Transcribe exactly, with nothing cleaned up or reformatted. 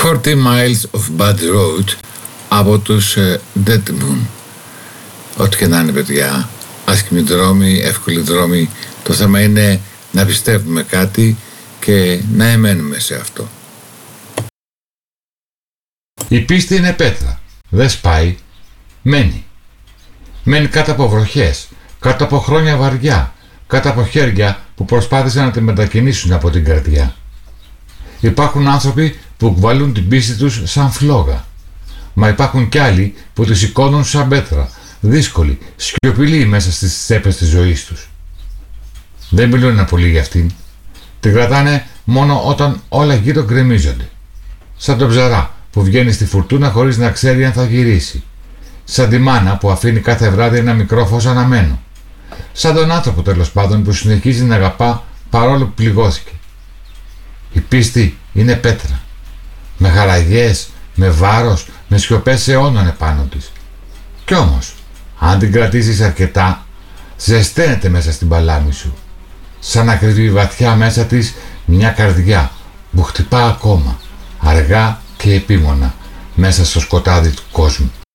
Forty Miles of Bad Road από τους uh, Dead Moon. Ό,τι και να είναι, παιδιά, άσχημοι δρόμοι, εύκολοι δρόμοι, το θέμα είναι να πιστεύουμε κάτι και να εμένουμε σε αυτό. Η πίστη είναι πέτρα, δεν σπάει, μένει. Μένει κάτω από βροχές, κάτω από χρόνια βαριά, κάτω από χέρια που προσπάθησαν να τη μετακινήσουν από την καρδιά. Υπάρχουν άνθρωποι που κουβαλούν την πίστη τους σαν φλόγα, μα υπάρχουν κι άλλοι που τη σηκώνουν σαν πέτρα, δύσκολοι, σιωπηλοί μέσα στις τσέπες της ζωής τους. Δεν μιλούν πολύ για αυτήν. Την κρατάνε μόνο όταν όλα γύρω γκρεμίζονται. Σαν τον ψαρά που βγαίνει στη φουρτούνα χωρίς να ξέρει αν θα γυρίσει. Σαν τη μάνα που αφήνει κάθε βράδυ ένα μικρό φως αναμένο. Σαν τον άνθρωπο, τέλος πάντων, που συνεχίζει να αγαπά παρόλο που πληγώθηκε. Η πίστη είναι πέτρα. Με χαραγές, με βάρος, με σιωπές αιώνων επάνω της. Κι όμως, αν την κρατήσεις αρκετά, ζεσταίνεται μέσα στην παλάμη σου. Σαν να κρύβει βαθιά μέσα της μια καρδιά που χτυπά ακόμα, αργά και επίμονα, μέσα στο σκοτάδι του κόσμου.